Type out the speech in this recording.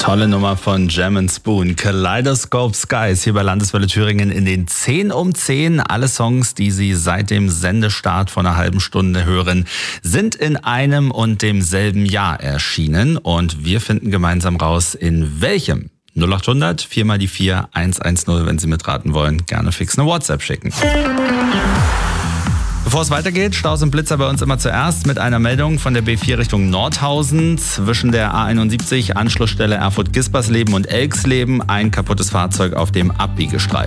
Tolle Nummer von Jam & Spoon. Kaleidoscope Skies hier bei Landeswelle Thüringen in den 10 um 10. Alle Songs, die Sie seit dem Sendestart vor einer halben Stunde hören, sind in einem und demselben Jahr erschienen. Und wir finden gemeinsam raus, in welchem. 0800 4 mal die 4 110, wenn Sie mitraten wollen. Gerne fix eine WhatsApp schicken. Bevor es weitergeht, Staus und Blitzer bei uns immer zuerst mit einer Meldung von der B4 Richtung Nordhausen. Zwischen der A71, Anschlussstelle Erfurt-Gispersleben und Elxleben, ein kaputtes Fahrzeug auf dem Abbiegestreifen.